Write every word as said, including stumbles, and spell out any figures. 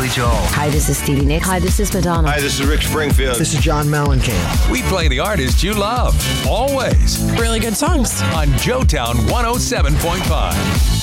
Billy Joel. Hi, this is Stevie Nicks. Hi, this is Madonna. Hi, this is Rick Springfield. This is John Mellencamp. We play the artists you love, always. Really good songs. On Joetown one oh seven point five.